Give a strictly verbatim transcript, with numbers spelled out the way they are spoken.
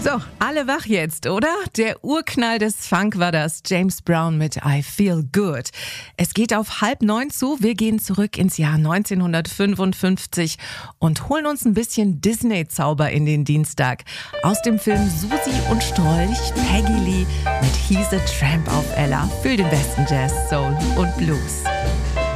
So, alle wach jetzt, oder? Der Urknall des Funk war das. James Brown mit I Feel Good. Es geht auf halb neun zu. Wir gehen zurück ins Jahr neunzehnhundertfünfundfünfzig und holen uns ein bisschen Disney-Zauber in den Dienstag. Aus dem Film Susi und Strolch, Peggy Lee mit He's a Tramp auf Ella für den besten Jazz, Soul und Blues.